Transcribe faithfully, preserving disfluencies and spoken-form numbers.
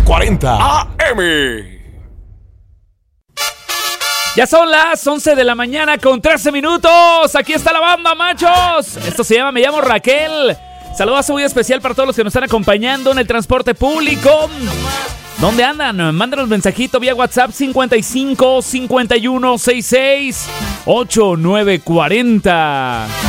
cuarenta A M. Ya son las once de la mañana con trece minutos. Aquí está la banda, machos. Esto se llama Me llamo Raquel. Saludos muy especial para todos los que nos están acompañando en el transporte público. ¿Dónde andan? Mándanos mensajito vía WhatsApp cincuenta y cinco, cincuenta y uno, sesenta y seis, ochenta y nueve cuarenta.